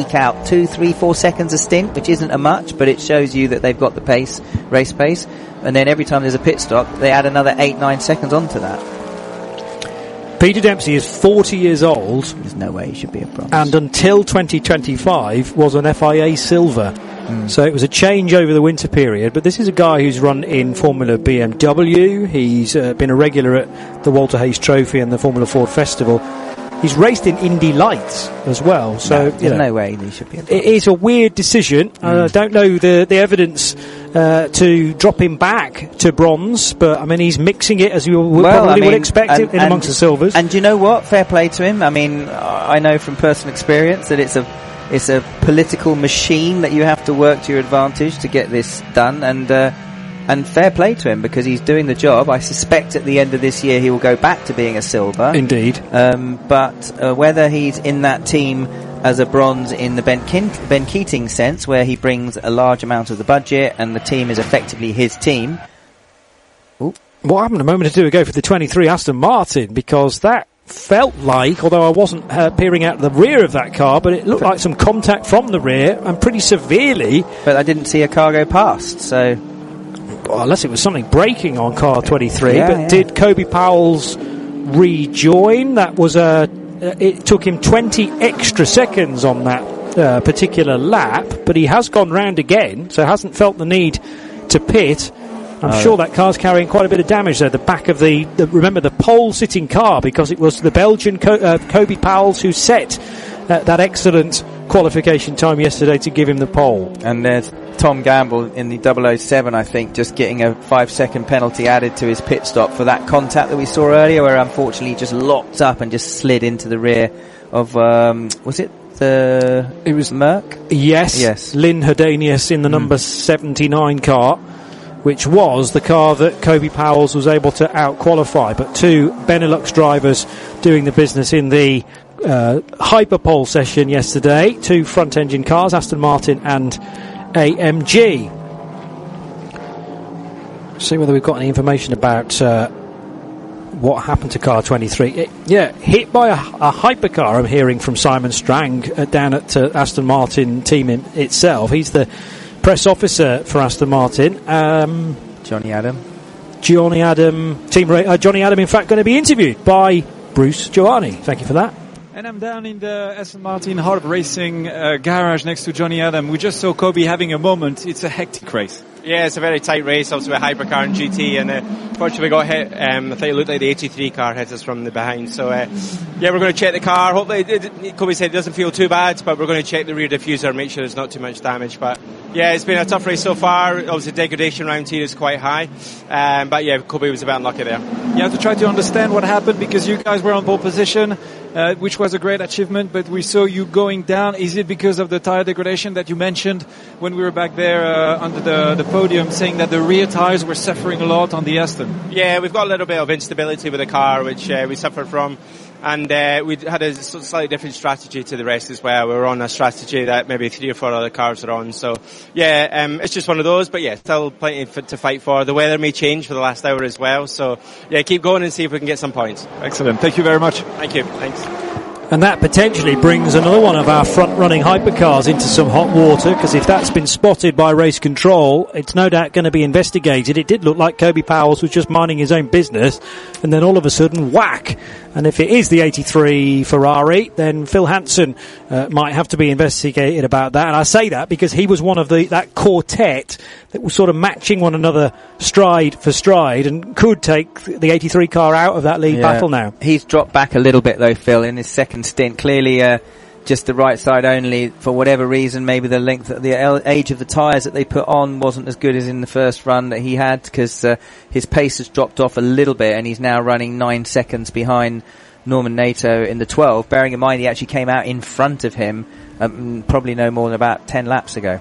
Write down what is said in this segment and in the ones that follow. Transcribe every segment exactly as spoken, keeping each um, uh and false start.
eke out two, three, four seconds a stint, which isn't a much, but it shows you that they've got the pace, race pace. And then every time there's a pit stop, they add another eight, nine seconds onto that. Peter Dempsey is forty years old. There's no way he should be a bronze. And until twenty twenty-five was an F I A silver. Mm. So it was a change over the winter period. But this is a guy who's run in Formula B M W. He's uh, been a regular at the Walter Hayes Trophy and the Formula Ford Festival. He's raced in Indy Lights as well. So no, there's you know, no way he should be a bronze. It is a weird decision. Mm. I uh, don't know the, the evidence uh, to drop him back to bronze, but I mean he's mixing it as you would well, probably I mean, would expect and, in and, amongst the silvers. And do you know what? Fair play to him. I mean, I know from personal experience that it's a it's a political machine that you have to work to your advantage to get this done, and uh, and fair play to him because he's doing the job. I suspect at the end of this year he will go back to being a silver. Indeed. Um, but uh, whether he's in that team as a bronze in the Ben, Kin- Ben Keating sense, where he brings a large amount of the budget and the team is effectively his team. Ooh. What happened a moment or two ago for the twenty-three Aston Martin? Because that felt like, although I wasn't uh, peering out the rear of that car, but it looked like some contact from the rear and pretty severely. But I didn't see a car go past, so... Well, unless it was something braking on car twenty-three, yeah, but yeah. Did Kobe Powell's rejoin? That was a... Uh, it took him twenty extra seconds on that uh, particular lap, but he has gone round again, so hasn't felt the need to pit. I'm oh. sure that car's carrying quite a bit of damage there. The back of the, the remember, the pole-sitting car, because it was the Belgian Co- uh, Kobe Powell who set uh, that excellent qualification time yesterday to give him the pole. And there's Tom Gamble in the double oh seven, I think, just getting a five-second penalty added to his pit stop for that contact that we saw earlier, where unfortunately he just locked up and just slid into the rear of, um, was it the... It was Merc? Yes. Yes. Lynn Hedanius in the mm. number seventy-nine car, which was the car that Kobe Powell's was able to out-qualify. But two Benelux drivers doing the business in the uh, Hyperpole session yesterday. Two front-engine cars, Aston Martin and A M G. See whether we've got any information about uh, what happened to car twenty-three. It, yeah, hit by a, a hypercar, I'm hearing from Simon Strang uh, down at uh, Aston Martin team in, itself. He's the press officer for Aston Martin. Um, Johnny Adam. Johnny Adam, team ra- uh, Johnny Adam, in fact, going to be interviewed by Bruce Giovanni. Thank you for that. And I'm down in the Aston Martin Hard Racing uh, garage next to Johnny Adam. We just saw Kobe having a moment. It's a hectic race. Yeah, it's a very tight race, obviously with Hypercar and G T, and uh, fortunately we got hit. Um, I think it looked like the eighty-three car hit us from the behind. So, uh, yeah, we're going to check the car. Hopefully, it, it, Kobe said it doesn't feel too bad, but we're going to check the rear diffuser, make sure there's not too much damage. But, yeah, it's been a tough race so far. Obviously, degradation round here is quite high. Um, but, yeah, Kobe was a bit unlucky there. You have to try to understand what happened because you guys were on pole position, uh, which was a great achievement, but we saw you going down. Is it because of the tire degradation that you mentioned when we were back there uh, under the, the podium, saying that the rear tires were suffering a lot on the Aston? Yeah, we've got a little bit of instability with the car, which uh, we suffered from. And uh, we had a slightly different strategy to the rest as well. We were on a strategy that maybe three or four other cars are on. So, yeah, um, it's just one of those. But, yeah, still plenty f- to fight for. The weather may change for the last hour as well. So, yeah, keep going and see if we can get some points. Excellent. Thank you very much. Thank you. Thanks. And that potentially brings another one of our front-running hypercars into some hot water, because if that's been spotted by race control, it's no doubt going to be investigated. It did look like Kobe Powell's was just minding his own business, and then all of a sudden, whack! And if it is the eighty-three Ferrari, then Phil Hansen uh, might have to be investigated about that. And I say that because he was one of the that quartet that was sort of matching one another stride for stride and could take the eighty-three car out of that lead yeah. battle now. He's dropped back a little bit, though, Phil, in his second stint. Clearly, uh, just the right side only for whatever reason. Maybe the length, the age of the tyres that they put on wasn't as good as in the first run that he had, because uh, his pace has dropped off a little bit, and he's now running nine seconds behind Norman Nato in the twelve. Bearing in mind he actually came out in front of him um, probably no more than about ten laps ago.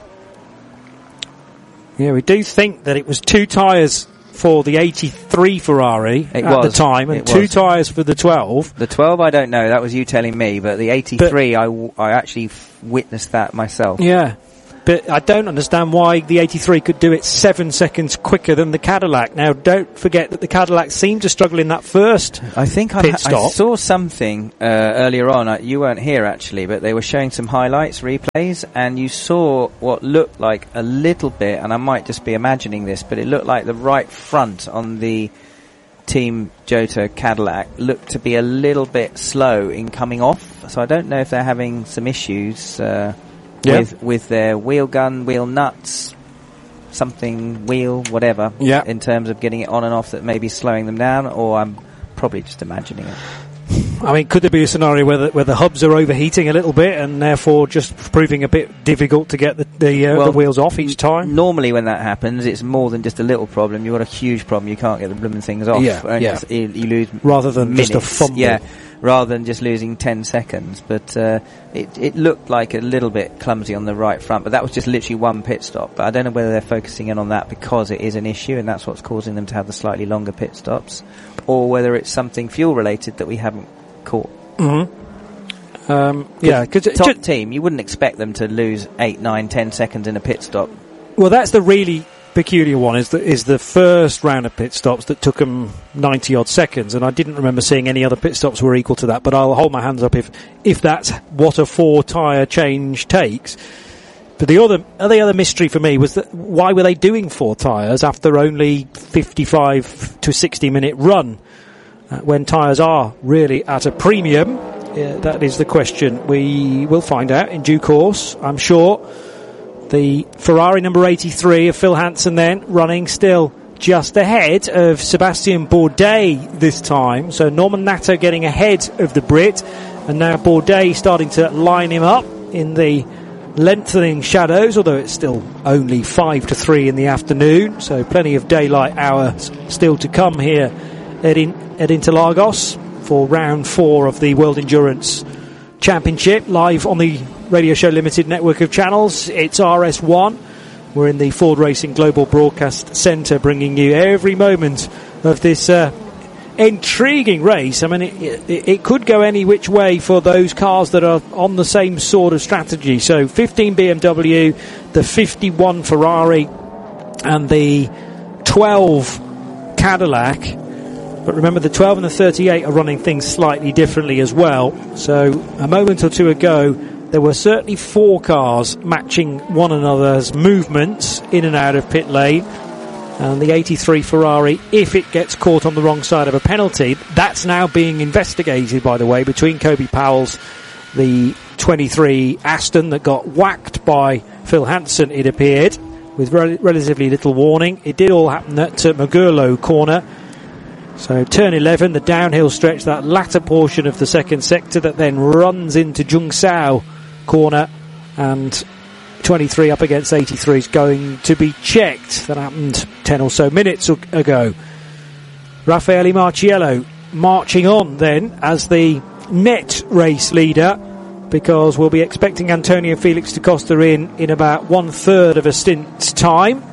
Yeah, we do think that it was two tyres for the eighty-three Ferrari it at was. the time, and it two was. tyres for the twelve. The twelve, I don't know. That was you telling me, but the eighty-three, but I, w- I actually f- witnessed that myself. Yeah. but I don't understand why the eighty-three could do it seven seconds quicker than the Cadillac. Now, don't forget that the Cadillac seemed to struggle in that first I think pit I, stop. I saw something uh, earlier on. Uh, you weren't here actually, but they were showing some highlights, replays, and you saw what looked like a little bit, and I might just be imagining this, but it looked like the right front on the Team Jota Cadillac looked to be a little bit slow in coming off. So I don't know if they're having some issues uh, yeah. with with their wheel gun, wheel nuts, something wheel, whatever, yeah. in terms of getting it on and off that may be slowing them down, or I'm probably just imagining it. I mean, could there be a scenario where the, where the hubs are overheating a little bit and therefore just proving a bit difficult to get the, the, uh, well, the wheels off each time? Normally when that happens, it's more than just a little problem. You've got a huge problem. You can't get the blooming things off. Yeah, and yeah. You, you lose rather than minutes. just a fumble. Yeah, rather than just losing ten seconds. But uh, it, it looked like a little bit clumsy on the right front, but that was just literally one pit stop. But I don't know whether they're focusing in on that because it is an issue and that's what's causing them to have the slightly longer pit stops, or whether it's something fuel related that we haven't caught. Mm-hmm. Um, yeah, because top ju- team, you wouldn't expect them to lose eight, nine, ten seconds in a pit stop. Well, that's the really peculiar one. Is the is the first round of pit stops that took them ninety odd seconds, and I didn't remember seeing any other pit stops were equal to that. But I'll hold my hands up if if that's what a four tyre change takes. But the other the other mystery for me was that why were they doing four tyres after only fifty-five to sixty minute run? Uh, when tyres are really at a premium, uh, that is the question. We will find out in due course, I'm sure. The Ferrari number eighty-three of Phil Hansen then running still just ahead of Sebastian Bourdais this time. So Norman Natter getting ahead of the Brit, and now Bourdais starting to line him up in the lengthening shadows, although it's still only five to three in the afternoon, so plenty of daylight hours still to come here at, in, at Interlagos for round four of the World Endurance Championship, live on the Radio Show Limited network of channels. It's R S one. We're in the Ford Racing Global Broadcast Centre, bringing you every moment of this uh, intriguing race. I mean, it, it, it could go any which way for those cars that are on the same sort of strategy. So fifteen B M W, the fifty-one Ferrari, and the twelve Cadillac. But remember, the twelve and the thirty-eight are running things slightly differently as well. So a moment or two ago, there were certainly four cars matching one another's movements in and out of pit lane. And the eighty-three Ferrari, if it gets caught on the wrong side of a penalty, that's now being investigated, by the way, between Kobe Powell's, the twenty-three Aston that got whacked by Phil Hansen, it appeared, with re- relatively little warning. It did all happen at uh, Mugello corner. So turn eleven, the downhill stretch, that latter portion of the second sector that then runs into Jungsao corner, and twenty-three up against eighty-three is going to be checked. That happened ten or so minutes ago. Raffaele Marciello marching on then as the net race leader, because we'll be expecting Antonio Felix da Costa in in about one third of a stint's time,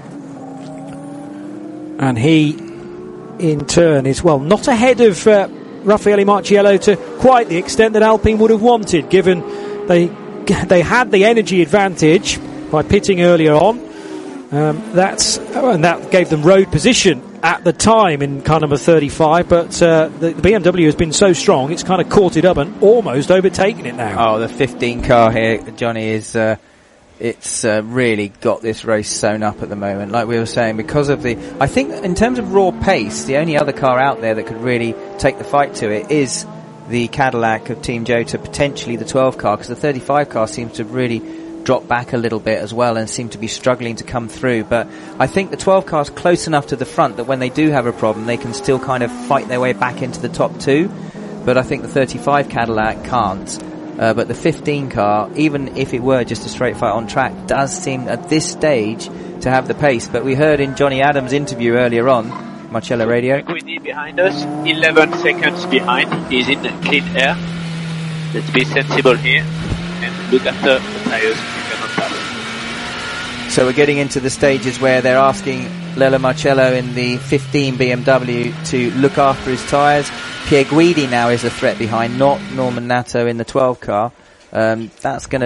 and he in turn is, well, not ahead of uh, Raffaele Marciello to quite the extent that Alpine would have wanted, given they they had the energy advantage by pitting earlier on. Um, that's and that gave them road position at the time in car number thirty-five, but uh, the, the B M W has been so strong it's kind of caught it up and almost overtaken it now. Oh, the fifteen car here, Johnny, is uh, it's uh, really got this race sewn up at the moment, like we were saying, because of the, I think in terms of raw pace, the only other car out there that could really take the fight to it is the Cadillac of Team Jota, potentially the twelve car, because the thirty-five car seems to really drop back a little bit as well and seem to be struggling to come through. But I think the twelve car's close enough to the front that when they do have a problem, they can still kind of fight their way back into the top two. But I think the thirty-five Cadillac can't. Uh, but the fifteen car, even if it were just a straight fight on track, does seem at this stage to have the pace. But we heard in Johnny Adams' interview earlier on, Marcello Radio. Guidi behind us, eleven seconds behind. He's in clean air. Let's be sensible here and look after the tires. We cannot pass. So we're getting into the stages where they're asking Lello Marcello in the fifteen B M W to look after his tyres. Pierre Guidi now is a threat behind, not Norman Natter in the twelve car. Um, that's going to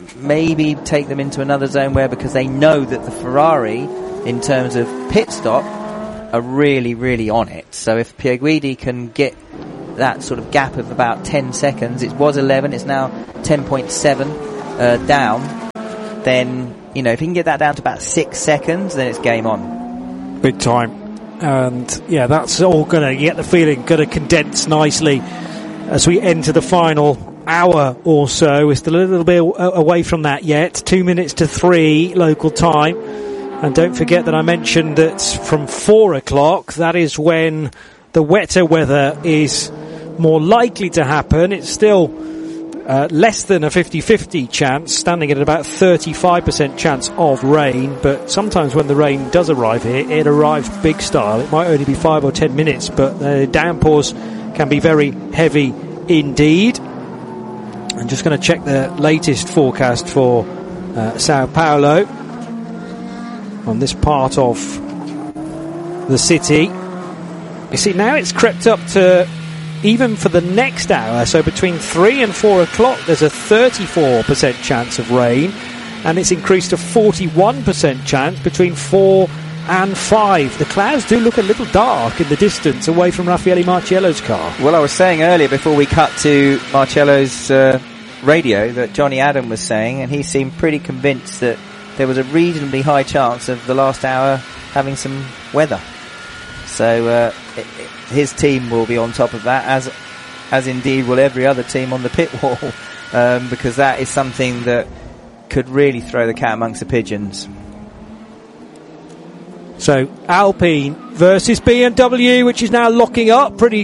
maybe take them into another zone where, because they know that the Ferrari, in terms of pit stop, are really, really on it. So if Pier Guidi can get that sort of gap of about ten seconds, it was eleven, it's now ten point seven uh, down, then, you know, if he can get that down to about six seconds, then it's game on. Big time. And yeah, that's all going to get the feeling, going to condense nicely as we enter the final hour or so. We're still a little bit away from that yet. Two minutes to three local time. And don't forget that I mentioned that from four o'clock, that is when the wetter weather is more likely to happen. It's still uh, less than a fifty-fifty chance, standing at about thirty-five percent chance of rain. But sometimes when the rain does arrive here, it arrives big style. It might only be five or ten minutes, but the downpours can be very heavy indeed. I'm just going to check the latest forecast for uh, Sao Paulo on this part of the city. You see, now it's crept up to, even for the next hour, so between three and four o'clock, there's a thirty-four percent chance of rain, and it's increased to forty-one percent chance between four and five. The clouds do look a little dark in the distance away from Raffaele Marciello's car. Well, I was saying earlier, before we cut to Marciello's uh, radio, that Johnny Adam was saying, and he seemed pretty convinced that there was a reasonably high chance of the last hour having some weather. So uh, it, it, his team will be on top of that, as as indeed will every other team on the pit wall, um, because that is something that could really throw the cat amongst the pigeons. So Alpine versus B M W, which is now locking up pretty.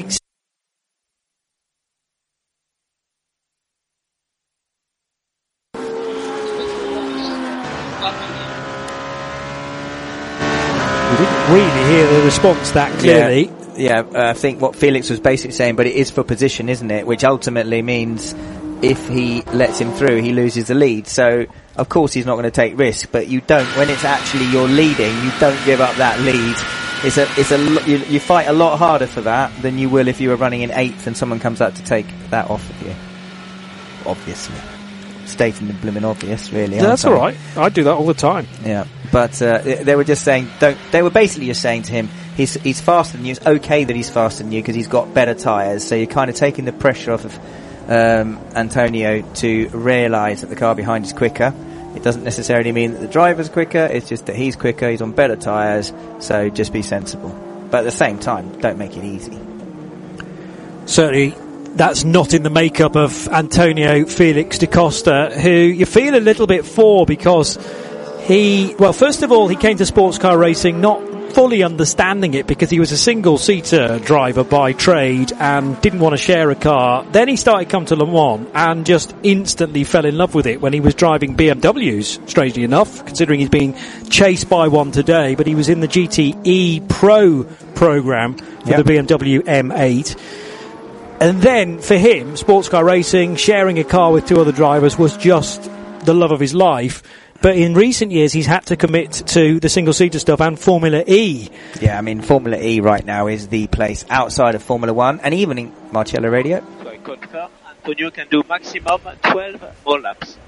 Really hear the response that clearly. Yeah, yeah uh, I think what Felix was basically saying, but it is for position, isn't it? Which ultimately means if he lets him through, he loses the lead. So, of course, he's not going to take risk, but you don't, when it's actually you're leading, you don't give up that lead. It's a, it's a, you, you fight a lot harder for that than you will if you were running in eighth and someone comes up to take that off of you. Obviously. Stating the blooming obvious, really. Yeah, that's all right. I do that all the time. Yeah, but uh, they were just saying, don't. They were basically just saying to him, he's he's faster than you. It's okay that he's faster than you because he's got better tyres. So you're kind of taking the pressure off of um, Antonio to realise that the car behind is quicker. It doesn't necessarily mean that the driver's quicker. It's just that he's quicker. He's on better tyres. So just be sensible. But at the same time, don't make it easy. Certainly. That's not in the makeup of Antonio Felix da Costa, who you feel a little bit for because he, well, first of all, he came to sports car racing not fully understanding it because he was a single-seater driver by trade and didn't want to share a car. Then he started come to Le Mans and just instantly fell in love with it when he was driving B M Ws, strangely enough, considering he's being chased by one today, but he was in the G T E Pro program for yep. the B M W M eight. And then, for him, sports car racing, sharing a car with two other drivers was just the love of his life. But in recent years, he's had to commit to the single-seater stuff and Formula E. Yeah, I mean, Formula E right now is the place outside of Formula One, and even in Marciello Radio. So I confirm, Antonio can do maximum twelve more laps.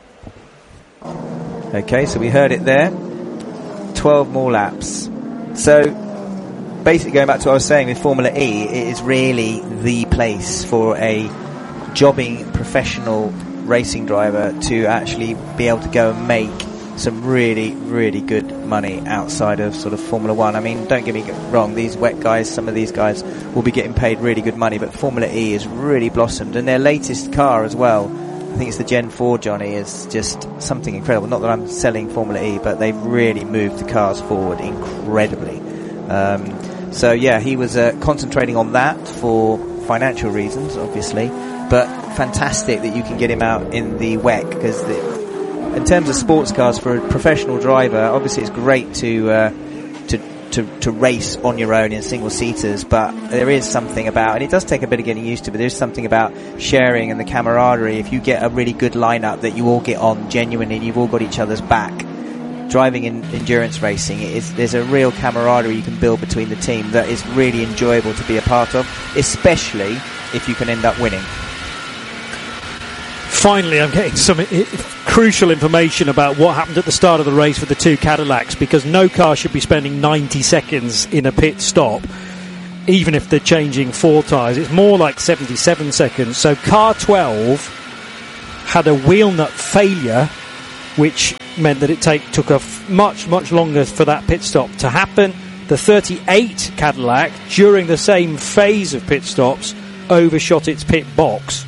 Okay, so we heard it there. twelve more laps. So basically, going back to what I was saying with Formula E, it is really the place for a jobbing professional racing driver to actually be able to go and make some really, really good money outside of sort of Formula One. I mean, don't get me wrong, these wet guys, some of these guys will be getting paid really good money, but Formula E has really blossomed, and their latest car as well, I think it's the Gen four, Johnny, is just something incredible. Not that I'm selling Formula E, but they've really moved the cars forward incredibly. Um, so yeah, he was uh, concentrating on that for financial reasons, obviously, but fantastic that you can get him out in the wet, because in terms of sports cars for a professional driver, obviously it's great to uh, to, to to race on your own in single seaters, but there is something about, and it does take a bit of getting used to, but there's something about sharing and the camaraderie. If you get a really good lineup that you all get on genuinely and you've all got each other's back, driving in endurance racing, it is, there's a real camaraderie you can build between the team that is really enjoyable to be a part of, especially if you can end up winning. Finally, I'm getting some I- crucial information about what happened at the start of the race with the two Cadillacs, because no car should be spending ninety seconds in a pit stop, even if they're changing four tyres. It's more like seventy-seven seconds. So car twelve had a wheel nut failure, which meant that it take, took a f- much, much longer for that pit stop to happen. The thirty-eight Cadillac, during the same phase of pit stops, overshot its pit box.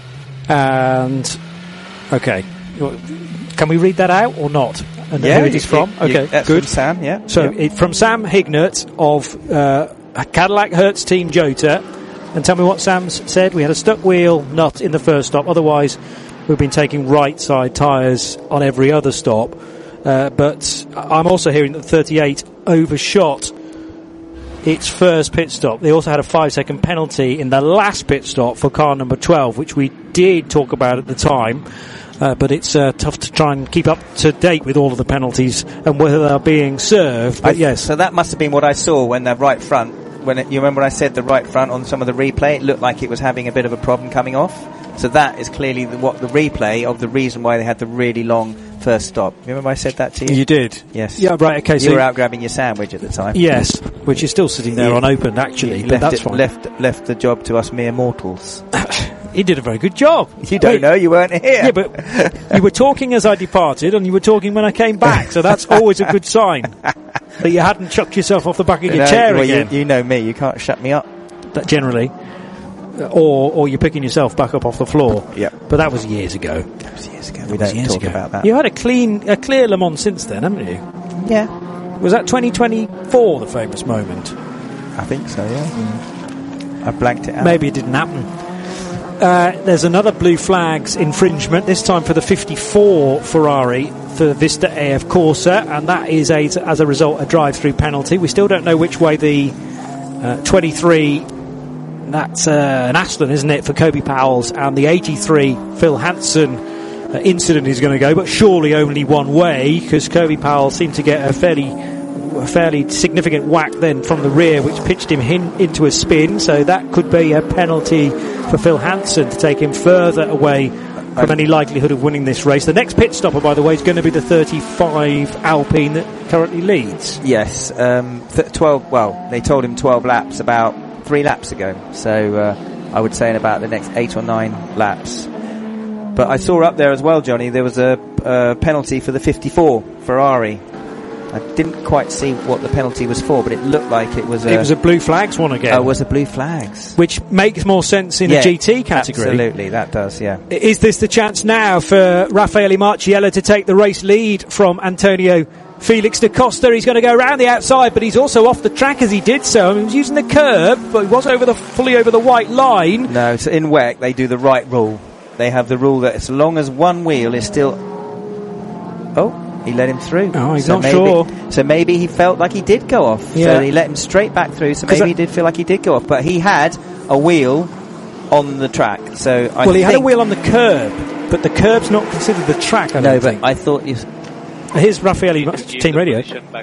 And, okay, can we read that out or not? And Yeah, who it is you- from? you- Okay, that's good. from Sam, yeah. So Yeah. it, from Sam Hignett of uh, Cadillac Hertz Team Jota. And tell me what Sam's said. We had a stuck wheel nut in the first stop. Otherwise, we've been taking right side tyres on every other stop. Uh, but I'm also hearing that the thirty-eight overshot its first pit stop. They also had a five second penalty in the last pit stop for car number twelve, which we did talk about at the time. Uh, but it's uh, tough to try and keep up to date with all of the penalties and whether they're being served. But I, yes. So that must have been what I saw when the right front, when it, you remember when I said the right front on some of the replay, it looked like it was having a bit of a problem coming off. So that is clearly the, what the replay of the reason why they had the really long first stop. Remember I said that to you? You did? Yes. Yeah, right, okay. You so were out grabbing your sandwich at the time. Yes, which is still sitting there Yeah. unopened, actually, but left that's it, fine. Left, left the job to us mere mortals. He did a very good job. You don't Wait, know, you weren't here. Yeah, but you were talking as I departed, and you were talking when I came back, so that's always a good sign that you hadn't chucked yourself off the back of your No, chair well, again. You, you know me, you can't shut me up. That generally, or or you're picking yourself back up off the floor. Yeah. But that was years ago. That was years ago. That We was don't years talk ago. about that. You had a clean, a clear Le Mans since then, haven't you? Yeah. Was that twenty twenty-four the famous moment? I think so, yeah. I blanked it out. Maybe it didn't happen. Uh, there's another blue flags infringement, this time for the fifty-four Ferrari for Vista A F Corsa, and that is a, as a result a drive-through penalty. We still don't know which way the uh, twenty-three, that's uh, an Aston, isn't it, for Kobe Powell's, and the eighty-three Phil Hansen uh, incident is going to go, but surely only one way, because Kobe Powell seemed to get a fairly a fairly significant whack then from the rear, which pitched him hin- into a spin, so that could be a penalty for Phil Hansen to take him further away from any likelihood of winning this race. The next pit stopper, by the way, is going to be the thirty-five Alpine that currently leads. Yes, um, th- twelve. Well, they told him twelve laps about three laps ago. So uh, I would say in about the next eight or nine laps. But I saw up there as well, Johnny. There was a, a penalty for the fifty-four Ferrari. I didn't quite see what the penalty was for, but it looked like it was a... It was a blue flags one again. Oh, it was a blue flags. Which makes more sense in yeah, a G T category. Absolutely, that does, yeah. Is this the chance now for Raffaele Marciello to take the race lead from Antonio Felix da Costa? He's going to go around the outside, but he's also off the track as he did so. I mean, he was using the curb, but he was over the fully over the white line. No, so in W E C they do the right rule. They have the rule that as long as one wheel is still... Oh... He let him through. Oh, he's so not maybe, sure. So maybe he felt like he did go off. Yeah. So he let him straight back through. So maybe I, he did feel like he did go off. But he had a wheel on the track. So I well, he think had a wheel on the curb, but the curb's not considered the track. I no, don't but think. I thought you. Here's Raffaele Team Radio.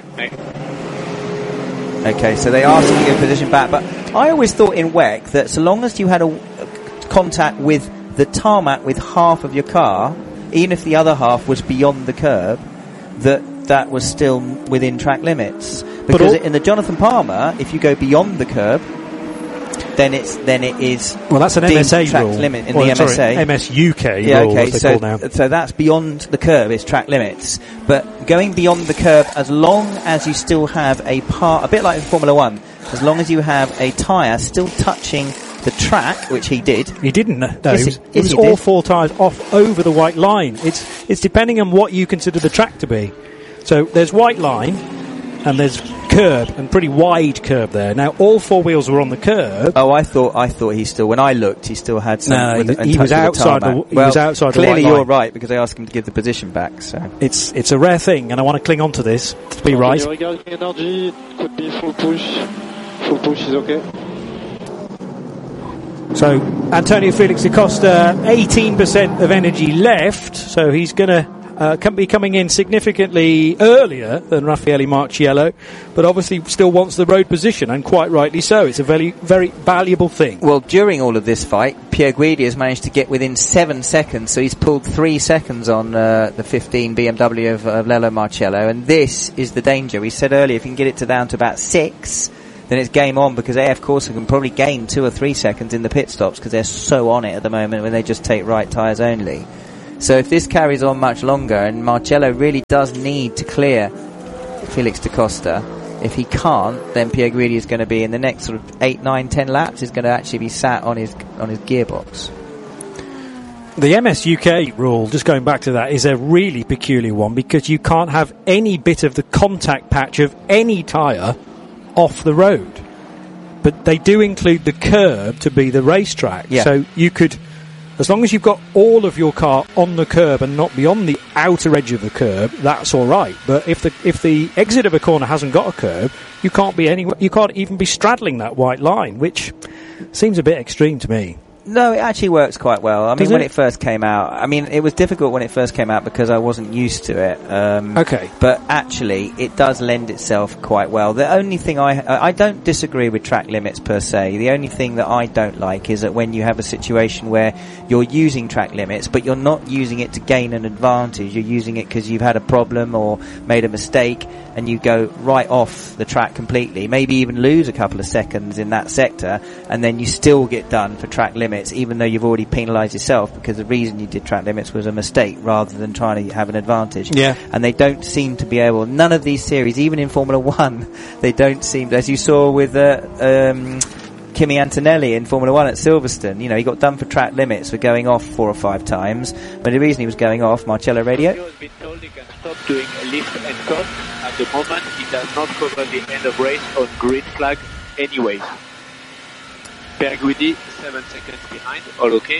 Okay, so they asked him to give position back. But I always thought in W E C that so long as you had a, a contact with the tarmac with half of your car, even if the other half was beyond the curb, that that was still within track limits. Because in the Jonathan Palmer, if you go beyond the curb, then it's then it is well, that's an M S A track rule limit in well, the sorry, M S A. M S U K yeah, rule, okay, as they so call now. so that's beyond the curb is track limits. But going beyond the curb, as long as you still have a part, a bit like in Formula One, as long as you have a tyre still touching the track, which he did. He didn't. No, yes, it was, it, it yes, was he all did. four tyres off over the white line. It's it's depending on what you consider the track to be. So there's white line, and there's curb, and pretty wide curb there. Now all four wheels were on the curb. Oh, I thought I thought he still. When I looked, he still had some. No, with he- the, he touch was with outside The the- tarmac. he well, was outside the clearly, white you're line. right because I asked him to give the position back. So It's it's a rare thing, and I want to cling on to this to be right. Regarding energy, it could be full push. Full push is okay. So Antonio Felix da Costa, eighteen percent of energy left, so he's going to uh, can be coming in significantly earlier than Raffaele Marciello, but obviously still wants the road position, and quite rightly so. It's a very, very valuable thing. Well, during all of this fight, Pier Guidi has managed to get within seven seconds, so he's pulled three seconds on uh, the fifteen B M W of, of Lello Marciello, and this is the danger. We said earlier, if you can get it to down to about six, then it's game on, because A F Corsa can probably gain two or three seconds in the pit stops because they're so on it at the moment when they just take right tyres only. So if this carries on much longer, and Marciello really does need to clear Felix da Costa, if he can't, then Pier Guidi is going to be in the next sort of eight, nine, ten laps, is going to actually be sat on his on his gearbox. The M S U K rule, just going back to that, is a really peculiar one, because you can't have any bit of the contact patch of any tyre off the road. But they do include the curb to be the racetrack. Yeah. So you could, as long as you've got all of your car on the curb and not beyond the outer edge of the curb, that's all right. But if the if the exit of a corner hasn't got a curb, you can't be anywhere. You can't even be straddling that white line, which seems a bit extreme to me. No, it actually works quite well. I Does mean, when it? it first came out, I mean, it was difficult when it first came out because I wasn't used to it. Um, Okay. But actually, it does lend itself quite well. The only thing I, I don't disagree with track limits per se. The only thing that I don't like is that when you have a situation where you're using track limits, but you're not using it to gain an advantage, you're using it because you've had a problem or made a mistake, and you go right off the track completely, maybe even lose a couple of seconds in that sector, and then you still get done for track limits, even though you've already penalised yourself because the reason you did track limits was a mistake rather than trying to have an advantage. Yeah. And they don't seem to be able, none of these series, even in Formula One, they don't seem, as you saw with uh, um, Kimi Antonelli in Formula One at Silverstone, you know, he got done for track limits for going off four or five times, but the reason he was going off, Marcello Radio, He has been told he can stop doing a lift and cut. At the moment, he does not cover the end of race on green flag anyways. Pier Guidi, seven seconds behind, all okay.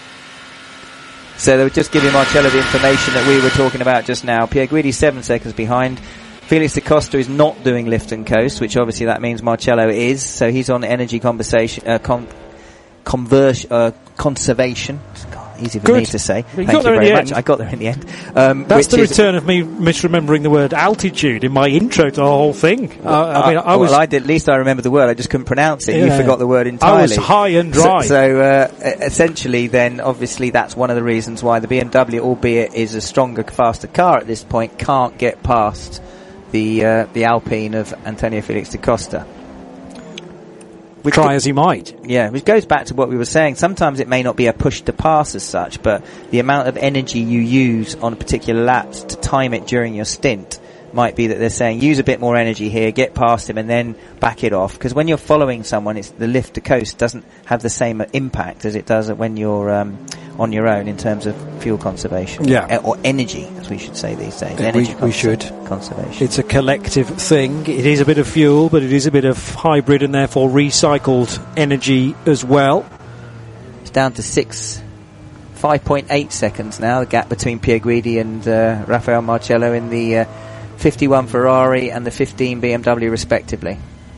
So they were just giving Marcello the information that we were talking about just now. Pier Guidi seven seconds behind. Felix da Costa is not doing lift and coast, which obviously that means Marcello is. So he's on energy conversation, uh, con- converse, uh, conservation. God, easy for Good. me to say. You Thank got you there in very the much. end. I got there in the end. Um, That's which the is- return of me misremembering the word altitude in my intro to the whole thing. Uh, I mean, I was well, I did, at least I remember the word. I just couldn't pronounce it. You Yeah. forgot the word entirely. I was high and dry. So, so uh, essentially, then obviously that's one of the reasons why the B M W, albeit is a stronger, faster car at this point, can't get past the uh, the Alpine of Antonio Felix da Costa. Which Try as he might. Yeah, which goes back to what we were saying. Sometimes it may not be a push to pass as such, but the amount of energy you use on a particular lap to time it during your stint might be that they're saying use a bit more energy here, get past him, and then back it off. Because when you're following someone, it's the lift to coast doesn't have the same impact as it does when you're um, on your own in terms of fuel conservation. Yeah. Uh, or energy, as we should say these days. We- Energy we should. conservation. It's a collective thing. It is a bit of fuel, but it is a bit of hybrid and therefore recycled energy as well. It's down to six, five point eight seconds now, the gap between Pier Guidi and uh, Rafael Marcello in the uh, fifty-one Ferrari and the fifteen B M W respectively.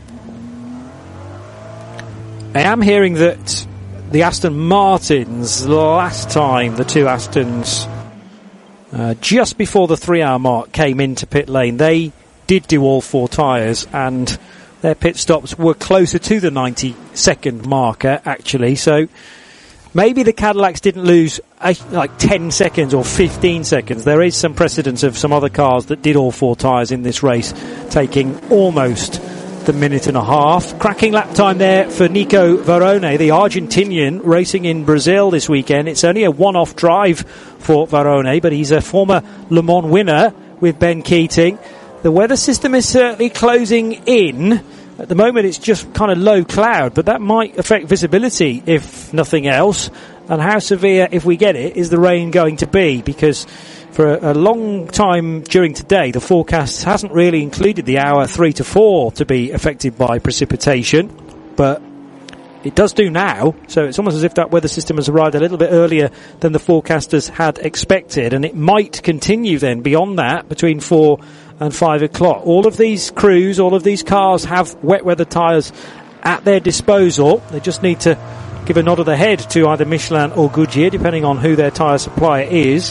I am hearing that the Aston Martins, last time the two Astons, uh, just before the three hour mark, came into pit lane, they did do all four tyres, and their pit stops were closer to the ninety second marker, actually. So maybe the Cadillacs didn't lose uh, like ten seconds or fifteen seconds. There is some precedence of some other cars that did all four tyres in this race, taking almost the minute and a half. Cracking lap time there for Nico Varone, the Argentinian racing in Brazil this weekend. It's only a one-off drive for Varone, but he's a former Le Mans winner with Ben Keating. The weather system is certainly closing in. At the moment it's just kind of low cloud, but that might affect visibility if nothing else. And how severe, if we get it, is the rain going to be? Because for a, a long time during today, the forecast hasn't really included the hour three to four to be affected by precipitation, but it does do now. So it's almost as if that weather system has arrived a little bit earlier than the forecasters had expected, and it might continue then beyond that between four and five o'clock. All of these crews, all of these cars have wet weather tyres at their disposal. They just need to give a nod of the head to either Michelin or Goodyear, depending on who their tyre supplier is.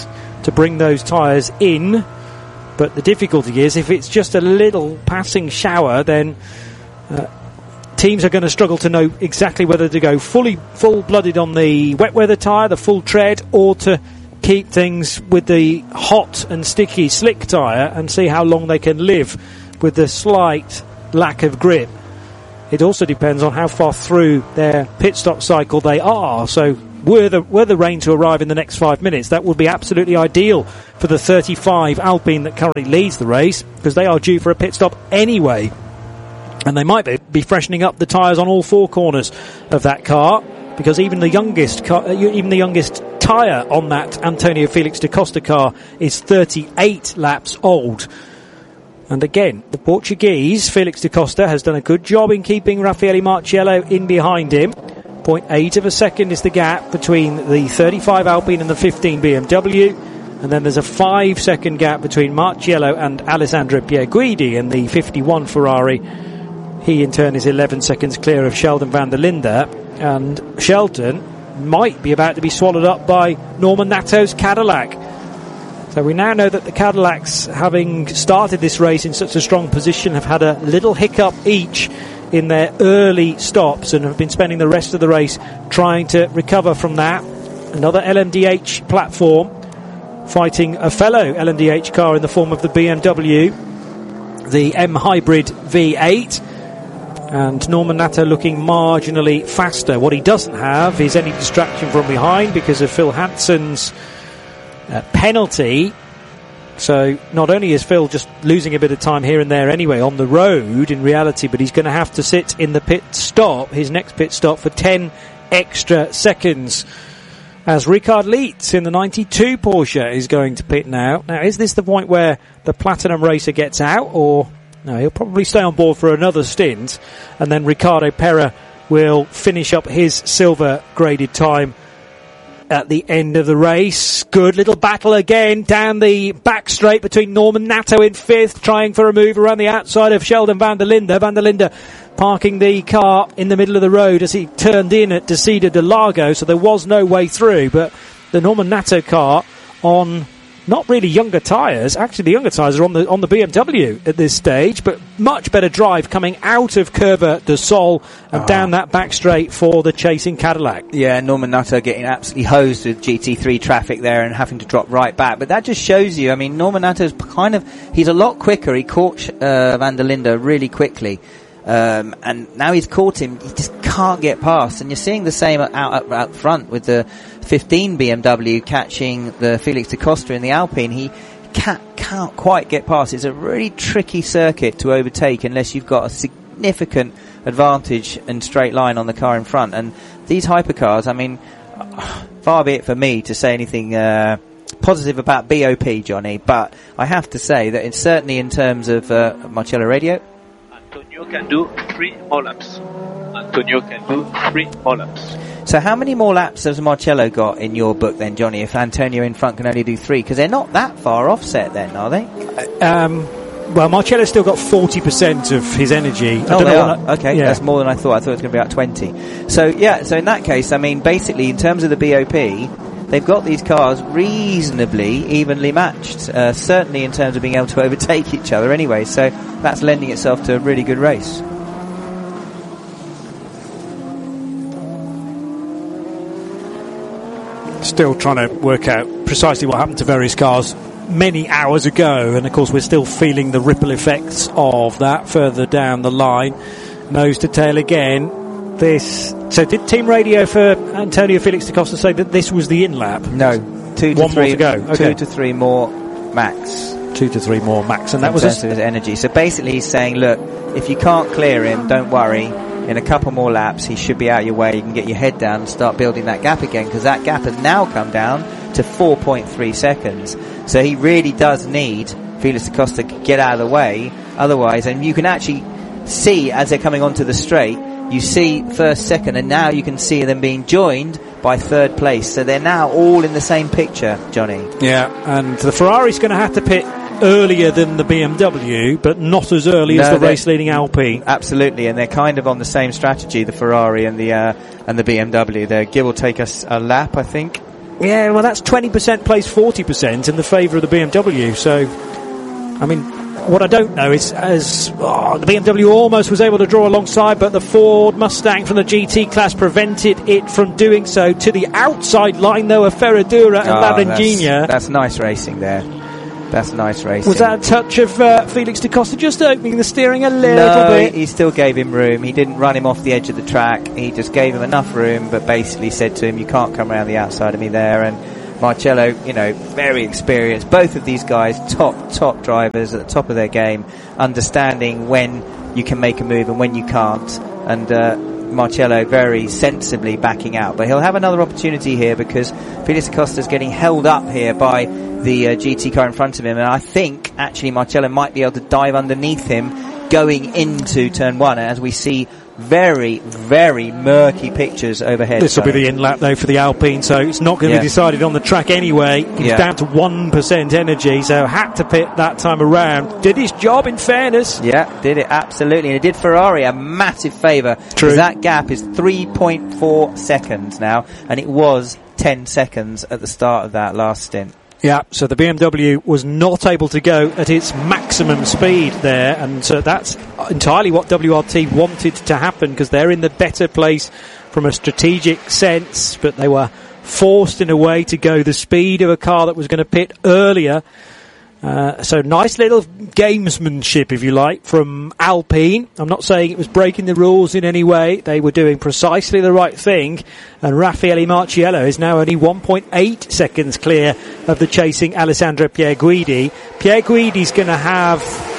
to bring those tyres in. But the difficulty is, if it's just a little passing shower, then uh, teams are going to struggle to know exactly whether to go fully full-blooded on the wet weather tyre, the full tread, or to keep things with the hot and sticky slick tyre and see how long they can live with the slight lack of grip. It also depends on how far through their pit stop cycle they are. So were the, were the rain to arrive in the next five minutes, that would be absolutely ideal for the thirty-five Alpine that currently leads the race, because they are due for a pit stop anyway. And they might be, be freshening up the tyres on all four corners of that car, because even the youngest car, even the youngest tyre on that Antonio Felix da Costa car is thirty-eight laps old. And again, the Portuguese, Felix da Costa, has done a good job in keeping Raffaele Marciello in behind him. zero point eight of a second is the gap between the thirty-five Alpine and the fifteen B M W. And then there's a five second gap between Marciello and Alessandro Pierguidi in the fifty-one Ferrari. He in turn is eleven seconds clear of Sheldon van der Linde. And Sheldon might be about to be swallowed up by Norman Natto's Cadillac. So we now know that the Cadillacs, having started this race in such a strong position, have had a little hiccup each in their early stops and have been spending the rest of the race trying to recover from that. Another L M D H platform fighting a fellow L M D H car in the form of the B M W, the M Hybrid V eight. And Norman Natto looking marginally faster. What he doesn't have is any distraction from behind because of Phil Hanson's uh, penalty. So not only is Phil just losing a bit of time here and there anyway on the road in reality, but he's going to have to sit in the pit stop, his next pit stop, for ten extra seconds. As Richard Leitz in the ninety-two Porsche is going to pit now. Now, is this the point where the Platinum racer gets out, or... No, he'll probably stay on board for another stint, and then Ricardo Pera will finish up his silver graded time at the end of the race. Good little battle again down the back straight between Norman Natto in fifth, trying for a move around the outside of Sheldon van der Linde. Van der Linde parking the car in the middle of the road as he turned in at Desida de Largo, so there was no way through. But the Norman Natto car on not really younger tyres. Actually, the younger tyres are on the on the B M W at this stage, but much better drive coming out of Curva de Sol and oh. down that back straight for the chasing Cadillac. Yeah, Norman Natto getting absolutely hosed with G T three traffic there and having to drop right back. But that just shows you, I mean, Norman Natto's kind of, he's a lot quicker. He caught uh, van der Linde really quickly. Um, and now he's caught him, he just can't get past. And you're seeing the same out, out, out front with the fifteen B M W catching the Felix da Costa in the Alpine. He can't, can't quite get past. It's a really tricky circuit to overtake unless you've got a significant advantage and straight line on the car in front. And these hypercars, I mean, far be it for me to say anything uh, positive about B O P, Johnny, but I have to say that it's certainly in terms of uh, Marcello Radio, Antonio can do three more laps. Antonio can do three more laps. So how many more laps has Marcello got in your book then, Johnny, if Antonio in front can only do three? Because they're not that far offset then, are they? Um, well, Marcello's still got forty percent of his energy. I Oh, don't they know are? what I, Okay, yeah. that's more than I thought. I thought it was going to be about twenty. So, yeah, so in that case, I mean, basically, in terms of the B O P, they've got these cars reasonably evenly matched, uh, certainly in terms of being able to overtake each other anyway, so that's lending itself to a really good race. Still trying to work out precisely what happened to various cars many hours ago, and of course we're still feeling the ripple effects of that further down the line. Nose to tail again. This. So did Team Radio for Antonio Felix da Costa say that this was the in lap? No, two to One three more to go. Okay. Two to three more max. Two to three more max, and that in was terms a, of his energy. So basically, he's saying, look, if you can't clear him, don't worry. In a couple more laps, he should be out your way. You can get your head down and start building that gap again, because that gap has now come down to four point three seconds. So he really does need Felix da Costa to get out of the way. Otherwise, and you can actually see as they're coming onto the straight, you see first, second, and now you can see them being joined by third place. So they're now all in the same picture, Johnny. Yeah, and the Ferrari's going to have to pit earlier than the B M W, but not as early No, as the they're- race-leading Alpine. Absolutely, and they're kind of on the same strategy, the Ferrari and the uh, and the B M W. They're give or take us a lap, I think. Yeah, well, that's twenty percent plays forty percent in the favour of the B M W. So, I mean, what I don't know is, as oh, the B M W almost was able to draw alongside, but the Ford Mustang from the G T class prevented it from doing so. To the outside line, though, of Ferradura and oh, Laranjinha. That's, that's nice racing there. That's nice racing. Was that a touch of uh, Felix da Costa just opening the steering a little no, bit? He still gave him room. He didn't run him off the edge of the track. He just gave him enough room, but basically said to him, you can't come around the outside of me there. And Marcello, you know, very experienced. Both of these guys, top, top drivers at the top of their game, understanding when you can make a move and when you can't. And uh, Marcello very sensibly backing out. But he'll have another opportunity here because Felix da Costa's getting held up here by the uh, G T car in front of him. And I think, actually, Marcello might be able to dive underneath him going into turn one, as we see very, very murky pictures overhead. This will be the in lap, though, for the Alpine, so it's not going to yeah. be decided on the track anyway. He's yeah. down to one percent energy, so had to pit that time around. Did his job, in fairness. Yeah, did it, absolutely. And it did Ferrari a massive favour. True. That gap is three point four seconds now, and it was ten seconds at the start of that last stint. Yeah, so the B M W was not able to go at its maximum speed there, and so that's entirely what W R T wanted to happen, because they're in the better place from a strategic sense, but they were forced in a way to go the speed of a car that was going to pit earlier. Uh, so nice little gamesmanship, if you like, from Alpine. I'm not saying it was breaking the rules in any way. They were doing precisely the right thing. And Raffaele Marciello is now only one point eight seconds clear of the chasing Alessandro Pierguidi. Pierguidi's going to have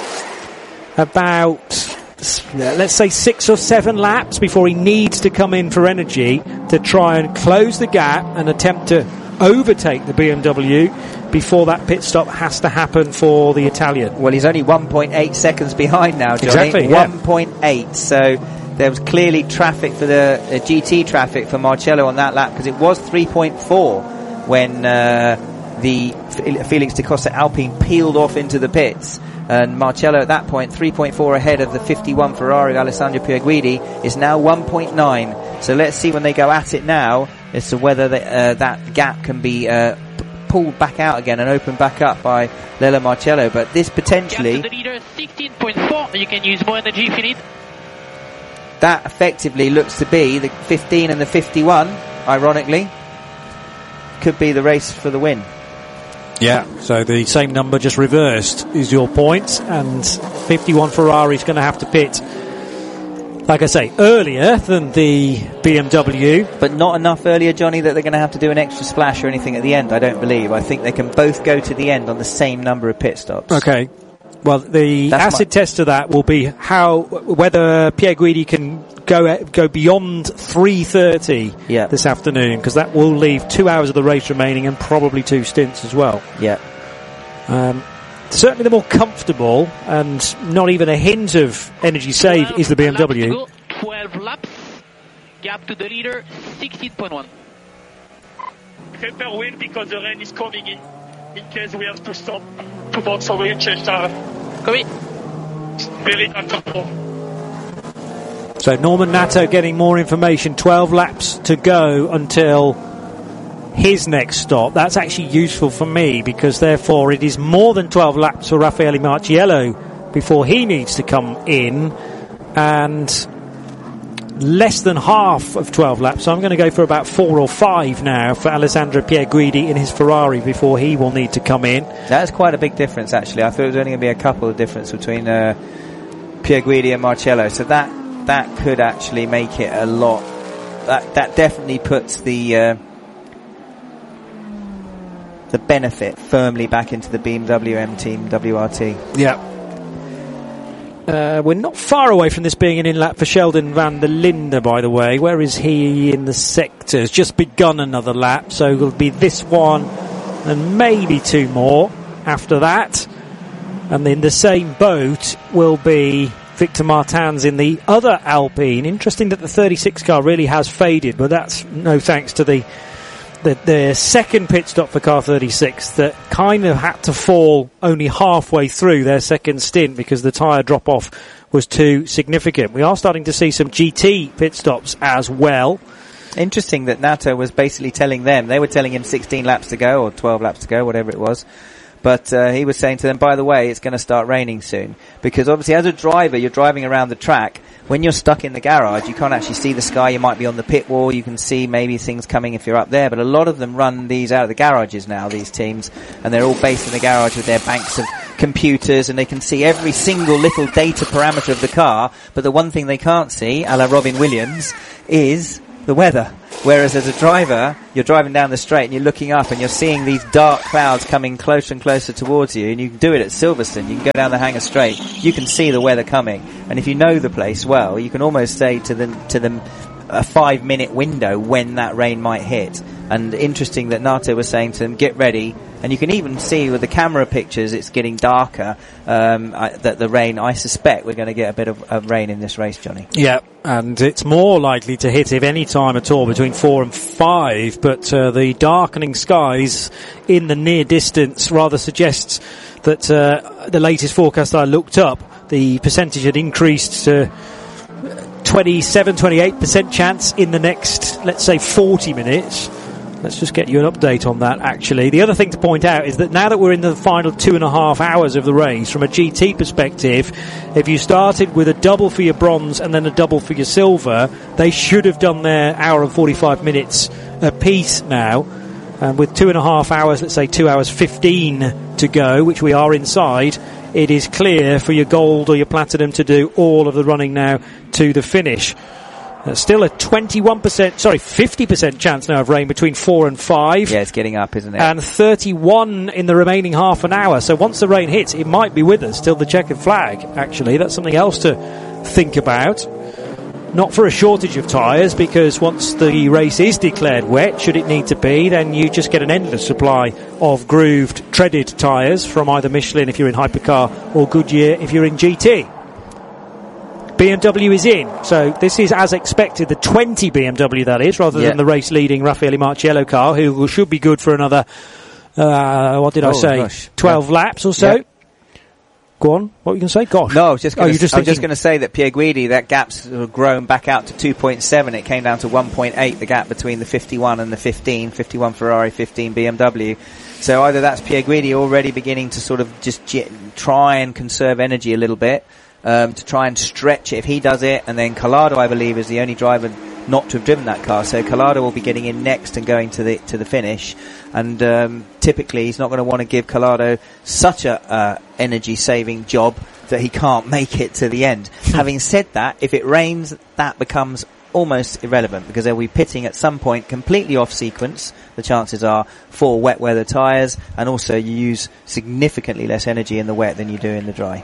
about, let's say, six or seven laps before he needs to come in for energy to try and close the gap and attempt to overtake the B M W before that pit stop has to happen for the Italian. Well, he's only one point eight seconds behind now, Johnny. Exactly, yeah. one point eight, so there was clearly traffic for the uh, G T traffic for Marcello on that lap, because it was three point four when uh, the F- Felix da Costa Alpine peeled off into the pits. And Marcello at that point, three point four ahead of the fifty-one Ferrari of Alessandro Pierguidi, is now one point nine. So let's see when they go at it now as to whether the, uh, that gap can be uh, p- pulled back out again and opened back up by Lello Marcello. But this potentially... Gap to the leader, sixteen point four. You can use more energy if you need. That effectively looks to be the fifteen and the fifty-one, ironically. Could be the race for the win. Yeah, so the same number just reversed is your point, and fifty-one Ferrari's going to have to pit, like I say, earlier than the B M W. But not enough earlier, Johnny, that they're going to have to do an extra splash or anything at the end, I don't believe. I think they can both go to the end on the same number of pit stops. Okay. Well, the That's acid my- test of that will be how, whether Pierguidi can go go beyond three thirty Yeah. this afternoon, because that will leave two hours of the race remaining and probably two stints as well. Yeah. Um, certainly the more comfortable and not even a hint of energy save is the B M W. Laps to go, twelve laps. Gap to the leader, sixteen point one. Prepare wheel because the rain is coming in. In case we have to stop to box over and change tire. Copy. Very uncomfortable. So Norman Nato getting more information, twelve laps to go until his next stop. That's actually useful for me, because therefore it is more than twelve laps for Raffaele Marciello before he needs to come in, and less than half of twelve laps. So I'm going to go for about four or five now for Alessandro Pierguidi in his Ferrari before he will need to come in. That's quite a big difference, actually. I thought it was only going to be a couple of difference between uh, Pierguidi and Marcello. So that that could actually make it a lot. That that definitely puts the uh, the benefit firmly back into the B M W M team, W R T. Yeah. Uh, we're not far away from this being an in-lap for Sheldon van der Linde, by the way. Where is he in the sectors? Just begun another lap, so it'll be this one and maybe two more after that. And in the same boat will be Victor Martins in the other Alpine. Interesting that the thirty-six car really has faded, but that's no thanks to the The, the second pit stop for car thirty-six that kind of had to fall only halfway through their second stint because the tyre drop-off was too significant. We are starting to see some G T pit stops as well. Interesting that Nato was basically telling them, they were telling him sixteen laps to go, or twelve laps to go, whatever it was. But uh, he was saying to them, by the way, it's going to start raining soon. Because obviously as a driver, you're driving around the track. When you're stuck in the garage, you can't actually see the sky. You might be on the pit wall. You can see maybe things coming if you're up there. But a lot of them run these out of the garages now, these teams. And they're all based in the garage with their banks of computers. And they can see every single little data parameter of the car. But the one thing they can't see, a la Robin Williams, is the weather. Whereas as a driver, you're driving down the straight and you're looking up and you're seeing these dark clouds coming closer and closer towards you, and you can do it at Silverstone. You can go down the Hangar Straight. You can see the weather coming. And if you know the place well, you can almost say to them, to them, a five minute window when that rain might hit. And interesting that Nato was saying to them, get ready. And you can even see with the camera pictures, it's getting darker, um, I, that the rain, I suspect we're going to get a bit of, of rain in this race, Johnny. Yeah, and it's more likely to hit, if any time at all, between four and five. But uh, the darkening skies in the near distance rather suggests that uh, the latest forecast I looked up, the percentage had increased to twenty-seven, twenty-eight percent chance in the next, let's say, forty minutes. Let's just get you an update on that, actually. The other thing to point out is that now that we're in the final two and a half hours of the race, from a G T perspective, if you started with a double for your bronze and then a double for your silver, they should have done their hour and forty-five minutes apiece now. And with two and a half hours, let's say two hours fifteen to go, which we are inside, it is clear for your gold or your platinum to do all of the running now to the finish. Uh, still a twenty-one percent, sorry, fifty percent chance now of rain between four and five. Yeah, it's getting up, isn't it? And thirty-one in the remaining half an hour. So once the rain hits, it might be with us till the checkered flag, actually. That's something else to think about. Not for a shortage of tyres, because once the race is declared wet, should it need to be, then you just get an endless supply of grooved, treaded tyres from either Michelin if you're in Hypercar or Goodyear if you're in G T. B M W is in, so this is as expected, the twenty B M W that is, rather yeah. than the race leading Raffaele Marciello car, who should be good for another, uh, what did oh, I say, gosh. twelve yeah. laps or so. Yeah. Go on, what were you going to say? Gosh. No, I was just going oh, to oh, say that Pierre Guidi, that gap's sort of grown back out to two point seven. It came down to one point eight, the gap between the fifty-one and the fifteen, fifty-one Ferrari, fifteen B M W. So either that's Pierre Guidi already beginning to sort of just j- try and conserve energy a little bit, um, to try and stretch it if he does it, and then Collado, I believe, is the only driver not to have driven that car. So Collado will be getting in next and going to the to the finish. And um, typically he's not going to want to give Collado such a uh, energy-saving job that he can't make it to the end. Having said that, if it rains, that becomes almost irrelevant, because they'll be pitting at some point completely off sequence, the chances are, for wet weather tyres, and also you use significantly less energy in the wet than you do in the dry.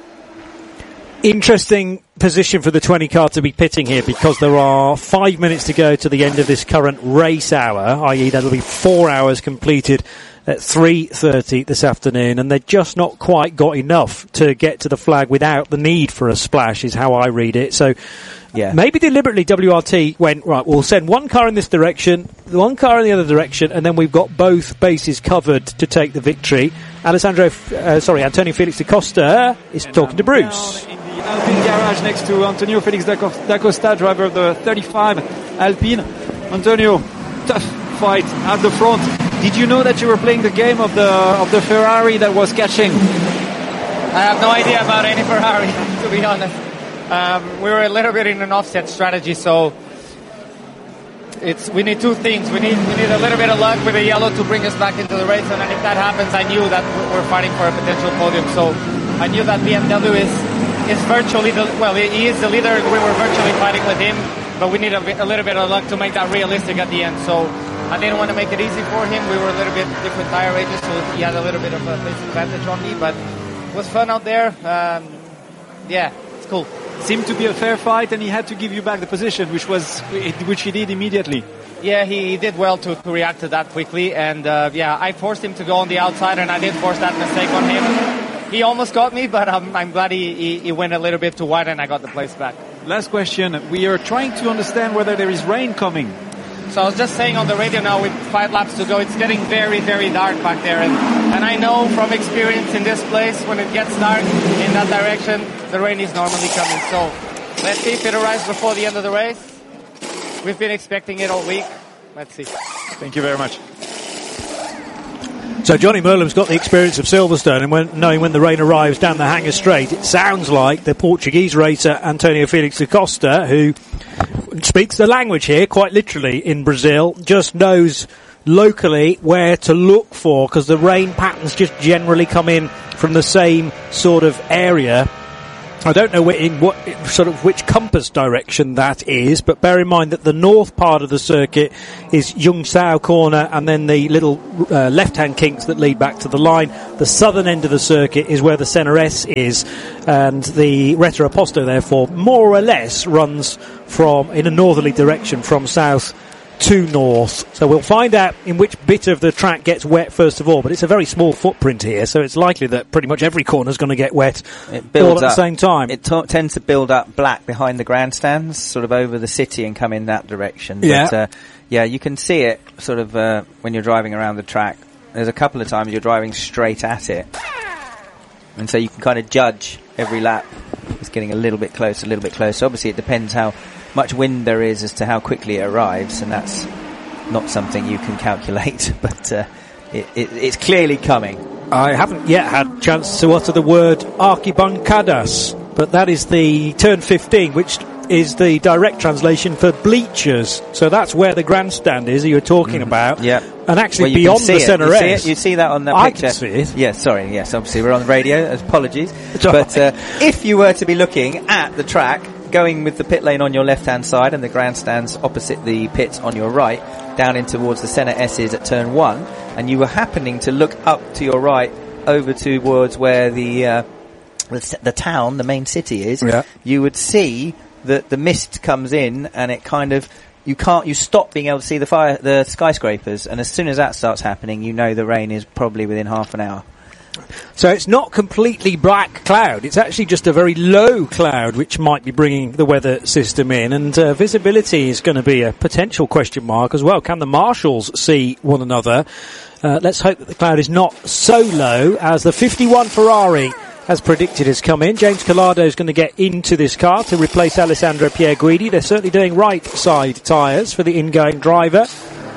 Interesting position for the twenty car to be pitting here, because there are five minutes to go to the end of this current race hour, that is that'll be four hours completed at three thirty this afternoon, and they've just not quite got enough to get to the flag without the need for a splash, is how I read it. So yeah. maybe deliberately W R T went, right, we'll send one car in this direction, one car in the other direction, and then we've got both bases covered to take the victory. Alessandro, uh, sorry, Antonio Felix da Costa is and talking to Bruce. Alpine garage next to Antonio Felix da Costa, driver of the thirty-five Alpine. Antonio, tough fight at the front. Did you know that you were playing the game of the of the Ferrari that was catching? I have no idea about any Ferrari, to be honest. Um, we were a little bit in an offset strategy, so it's we need two things. We need we need a little bit of luck with the yellow to bring us back into the race, and then if that happens, I knew that we're fighting for a potential podium. So I knew that B M W is. is virtually the, well, he is the leader. We were virtually fighting with him, but we need a, bit, a little bit of luck to make that realistic at the end. So I didn't want to make it easy for him. We were a little bit different tire ranges, so he had a little bit of a disadvantage on me, but it was fun out there. Um, yeah, it's cool. Seemed to be a fair fight, and he had to give you back the position, which was which he did immediately. Yeah, he, he did well to, to react to that quickly, and uh, yeah, I forced him to go on the outside, and I did force that mistake on him. He almost got me, but I'm, I'm glad he, he, he went a little bit too wide and I got the place back. Last question. We are trying to understand whether there is rain coming. So I was just saying on the radio now, with five laps to go, it's getting very, very dark back there. And, and I know from experience in this place, when it gets dark in that direction, the rain is normally coming. So let's see if it arrives before the end of the race. we've been expecting it all week. Let's see. Thank you very much. So Johnny Merlim's got the experience of Silverstone, and when, knowing when the rain arrives down the Hangar Straight, it sounds like the Portuguese racer Antonio Felix da Costa, who speaks the language here quite literally in Brazil, just knows locally where to look for, because the rain patterns just generally come in from the same sort of area. I don't know in what sort of which compass direction that is, but bear in mind that the north part of the circuit is Jungsau corner, and then the little uh, left-hand kinks that lead back to the line. The southern end of the circuit is where the Senna S is, and the Reta Aposto, therefore, more or less runs from in a northerly direction from south to north. So we'll find out in which bit of the track gets wet first of all, but it's a very small footprint here, so it's likely that pretty much every corner is going to get wet it builds all at up, the same time. It t- tends to build up black behind the grandstands, sort of over the city and come in that direction. Yeah. But, uh, yeah, you can see it sort of uh, when you're driving around the track. There's a couple of times you're driving straight at it, and so you can kind of judge every lap. It's getting a little bit closer, a little bit closer. Obviously, it depends how much wind there is as to how quickly it arrives, and that's not something you can calculate, but uh, it, it, it's clearly coming. I haven't yet had a chance to utter the word arquibancadas, but that is the turn fifteen, which is the direct translation for bleachers. So that's where the grandstand is that you were talking mm, about. Yeah. And actually well, beyond the Senna S. S. You see that on that I picture. I can see it. Yeah, sorry, yes, obviously we're on the radio, apologies. It's but right. uh, if you were to be looking at the track, going with the pit lane on your left-hand side and the grandstands opposite the pits on your right, down in towards the Senna S's at turn one, and you were happening to look up to your right over towards where the uh, the, the town, the main city is, yeah. you would see that the mist comes in and it kind of, you can't, you stop being able to see the fire, the skyscrapers, and as soon as that starts happening, you know the rain is probably within half an hour. So it's not completely black cloud, it's actually just a very low cloud which might be bringing the weather system in, and uh, visibility is going to be a potential question mark as well. Can the marshals see one another? Uh, let's hope that the cloud is not so low as the fifty-one Ferrari as predicted has come in. James Collado is going to get into this car to replace Alessandro Pierguidi. They're certainly doing right side tyres for the ingoing driver.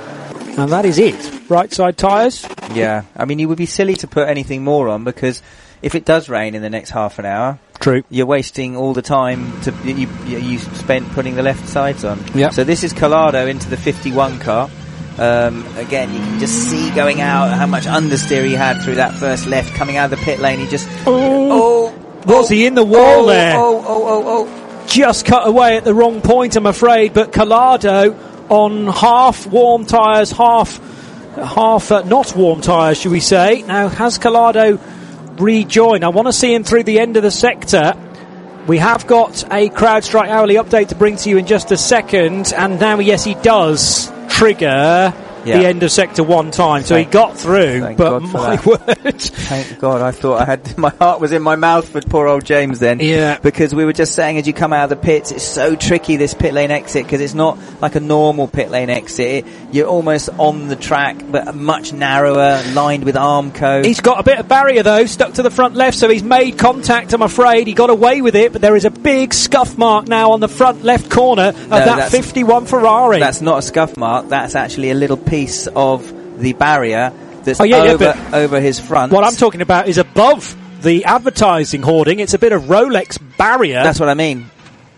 And that is it. Right side tyres. Yeah. I mean, you would be silly to put anything more on, because if it does rain in the next half an hour, true, you're wasting all the time to you, you, you spent putting the left sides on. Yep. So this is Collado into the fifty-one car. Um, again, you can just see going out how much understeer he had through that first left. Coming out of the pit lane, he just... Oh! oh was oh, he in the wall oh, there? Oh, oh, oh, oh. Just cut away at the wrong point, I'm afraid, but Collado on half warm tyres, half... half uh, not warm tyres, should we say. Now, has Collado rejoined? I want to see him through the end of the sector. We have got a CrowdStrike hourly update to bring to you in just a second, and now, yes, he does trigger yeah. the end of sector one time, so thank, he got through, but my that. word. Thank God, I thought I had, my heart was in my mouth for poor old James then. Yeah. Because we were just saying, as you come out of the pits, it's so tricky, this pit lane exit, because it's not like a normal pit lane exit. You're almost on the track, but much narrower, lined with Armco. He's got a bit of barrier though, stuck to the front left, so he's made contact, I'm afraid. He got away with it, but there is a big scuff mark now on the front left corner of no, that fifty-one Ferrari. That's not a scuff mark, that's actually a little piece of the barrier that's oh, yeah, over, yeah, over his front. What I'm talking about is above the advertising hoarding. It's a bit of Rolex barrier. That's what I mean.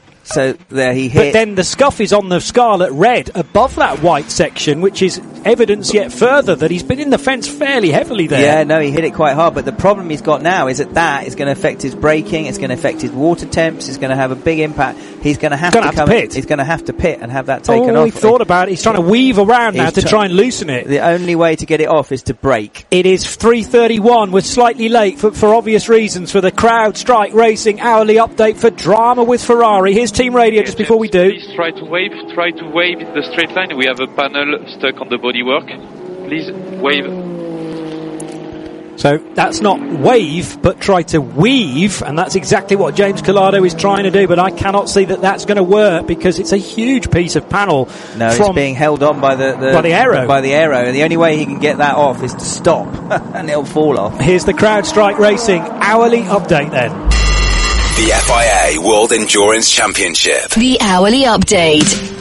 So there he hit. But then the scuff is on the scarlet red above that white section, which is evidence yet further that he's been in the fence fairly heavily there. Yeah, no, he hit it quite hard. But the problem he's got now is that that is going to affect his braking. It's going to affect his water temps. It's going to have a big impact. He's going to have gonna to have come. To pit. He's going to have to pit and have that taken oh, off. He thought about it. He's trying to weave around now to try and loosen it. The only way to get it off is to brake. It is three thirty-one. We're slightly late for, for obvious reasons for the CrowdStrike Racing hourly update for Drama with Ferrari. Here's Team Radio just before we do. Please try to wave. Try to wave in the straight line. We have a panel stuck on the bodywork. Please wave. So that's not wave, but try to weave, and that's exactly what James Collado is trying to do, but I cannot see that that's going to work because it's a huge piece of panel. No, from it's being held on by the, the, by the aero. By the aero, and the only way he can get that off is to stop, and it'll fall off. Here's the CrowdStrike Racing hourly update then. The F I A World Endurance Championship. The hourly update.